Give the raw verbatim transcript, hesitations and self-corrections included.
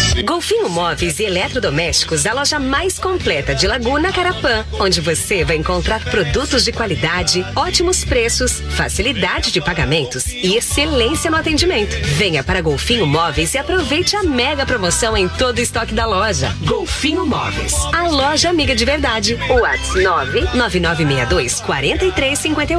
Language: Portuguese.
Golfinho Móveis e Eletrodomésticos, a loja mais completa de Laguna Carapã, onde você vai encontrar produtos de qualidade, ótimos preços, facilidade de pagamentos e excelência no atendimento. Venha para Golfinho Móveis e aproveite a mega promoção em todo o estoque da loja. Golfinho Móveis, a loja amiga de verdade. WhatsApp nove nove nove seis dois quatro três cinco oito.